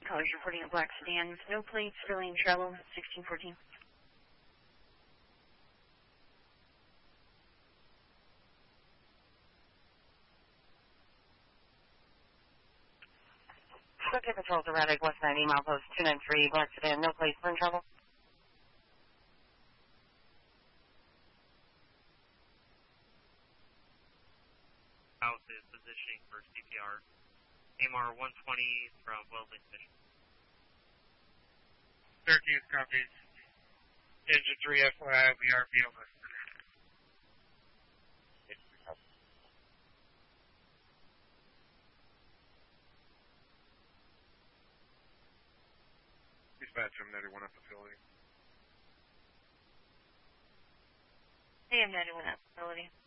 Callers reporting a black sedan with no plates, filling travel, 1614. Okay, Patrol to Raddick, West 90, mile post 293, black sedan, no place, for in trouble. House is positioning for CPR. AMR 120 from Welding Station. Syracuse copies. Engine 3 FYI, we are BLS. Dispatch, I'm 91 at facility. AM 91 at facility.